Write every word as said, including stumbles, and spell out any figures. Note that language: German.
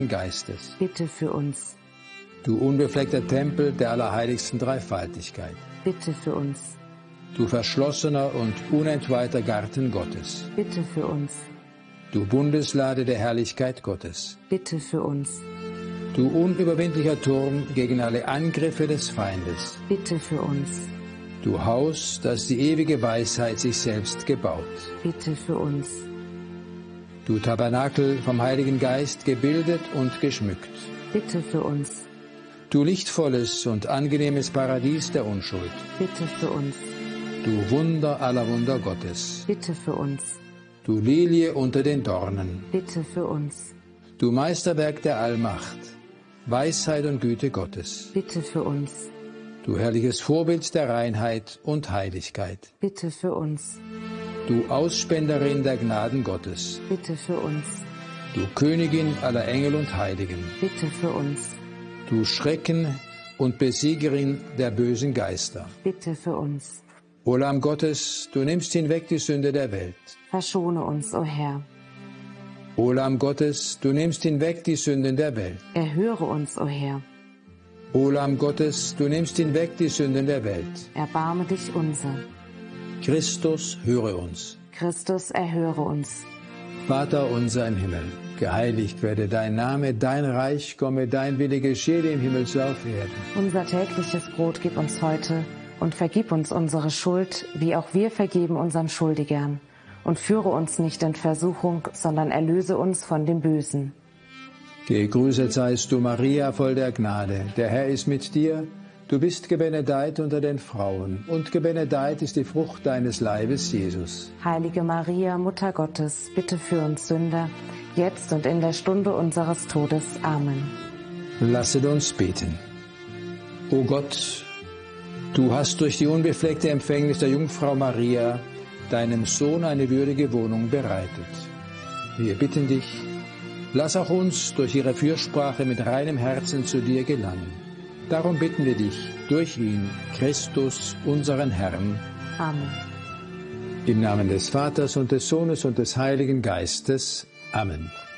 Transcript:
Geistes. Bitte für uns. Du unbefleckter Tempel der allerheiligsten Dreifaltigkeit. Bitte für uns. Du verschlossener und unentweihter Garten Gottes. Bitte für uns. Du Bundeslade der Herrlichkeit Gottes. Bitte für uns. Du unüberwindlicher Turm gegen alle Angriffe des Feindes. Bitte für uns. Du Haus, das die ewige Weisheit sich selbst gebaut. Bitte für uns. Du Tabernakel vom Heiligen Geist gebildet und geschmückt. Bitte für uns. Du lichtvolles und angenehmes Paradies der Unschuld. Bitte für uns. Du Wunder aller Wunder Gottes. Bitte für uns. Du Lilie unter den Dornen. Bitte für uns. Du Meisterwerk der Allmacht, Weisheit und Güte Gottes. Bitte für uns. Du herrliches Vorbild der Reinheit und Heiligkeit. Bitte für uns. Du Ausspenderin der Gnaden Gottes. Bitte für uns. Du Königin aller Engel und Heiligen. Bitte für uns. Du Schrecken und Besiegerin der bösen Geister. Bitte für uns. O Lamm Gottes, du nimmst hinweg die Sünde der Welt. Verschone uns, o Herr. O Lamm Gottes, du nimmst hinweg die Sünden der Welt. Erhöre uns, o Herr. O Lamm Gottes, du nimmst hinweg die Sünden der Welt. Erbarme dich unser. Christus, höre uns. Christus, erhöre uns. Vater unser im Himmel, geheiligt werde dein Name, dein Reich komme, dein Wille geschehe im Himmel so auf Erden. Unser tägliches Brot gib uns heute und vergib uns unsere Schuld, wie auch wir vergeben unseren Schuldigern. Und führe uns nicht in Versuchung, sondern erlöse uns von dem Bösen. Gegrüßet seist du, Maria, voll der Gnade. Der Herr ist mit dir. Du bist gebenedeit unter den Frauen, und gebenedeit ist die Frucht deines Leibes, Jesus. Heilige Maria, Mutter Gottes, bitte für uns Sünder, jetzt und in der Stunde unseres Todes. Amen. Lasset uns beten. O Gott, du hast durch die unbefleckte Empfängnis der Jungfrau Maria deinem Sohn eine würdige Wohnung bereitet. Wir bitten dich, lass auch uns durch ihre Fürsprache mit reinem Herzen zu dir gelangen. Darum bitten wir dich, durch ihn, Christus, unseren Herrn. Amen. Im Namen des Vaters und des Sohnes und des Heiligen Geistes. Amen.